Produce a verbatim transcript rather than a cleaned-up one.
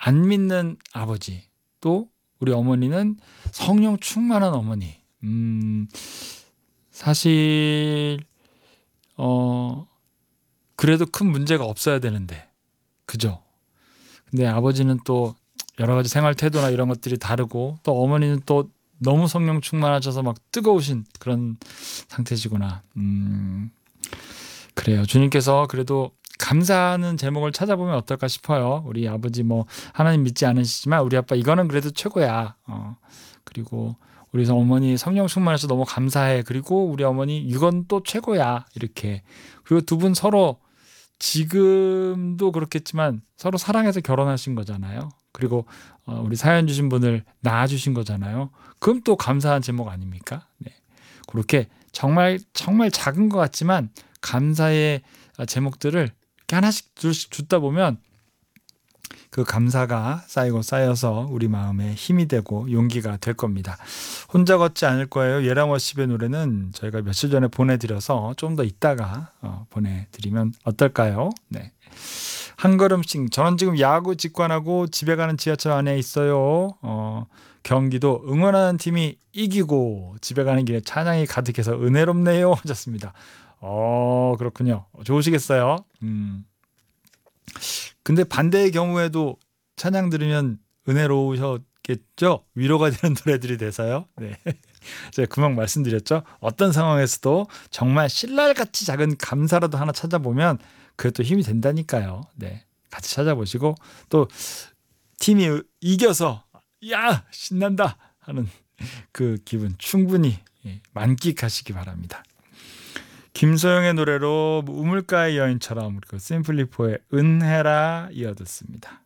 안 믿는 아버지, 또 우리 어머니는 성령 충만한 어머니. 음, 사실 어 그래도 큰 문제가 없어야 되는데, 그죠? 근데 아버지는 또 여러 가지 생활 태도나 이런 것들이 다르고, 또 어머니는 또 너무 성령 충만하셔서 막 뜨거우신 그런 상태시구나. 음, 그래요. 주님께서 그래도 감사하는 제목을 찾아보면 어떨까 싶어요. 우리 아버지 뭐 하나님 믿지 않으시지만 우리 아빠 이거는 그래도 최고야. 어, 그리고 우리 어머니 성령 충만해서 너무 감사해. 그리고 우리 어머니 이건 또 최고야. 이렇게. 그리고 두 분 서로 지금도 그렇겠지만 서로 사랑해서 결혼하신 거잖아요. 그리고 어, 우리 사연 주신 분을 낳아주신 거잖아요. 그럼 또 감사한 제목 아닙니까? 네. 그렇게 정말 정말 작은 것 같지만 감사의 제목들을 이렇게 하나씩 둘씩 주다 보면 그 감사가 쌓이고 쌓여서 우리 마음에 힘이 되고 용기가 될 겁니다. 혼자 걷지 않을 거예요. 예랑워십의 노래는 저희가 며칠 전에 보내드려서 좀 더 있다가 어, 보내드리면 어떨까요? 네. 한 걸음씩. 저는 지금 야구 직관하고 집에 가는 지하철 안에 있어요. 어, 경기도 응원하는 팀이 이기고 집에 가는 길에 찬양이 가득해서 은혜롭네요 하셨습니다. 어, 그렇군요. 좋으시겠어요? 음. 근데 반대의 경우에도 찬양 들으면 은혜로우셨겠죠? 위로가 되는 노래들이 돼서요. 네. 제가 금방 말씀드렸죠. 어떤 상황에서도 정말 신랄같이 작은 감사라도 하나 찾아보면 그것도 힘이 된다니까요. 네. 같이 찾아보시고 또 팀이 이겨서 야 신난다 하는 그 기분 충분히 만끽하시기 바랍니다. 김소영의 노래로 우물가의 여인처럼 그리고 심플리포의 은혜라 이어듣습니다.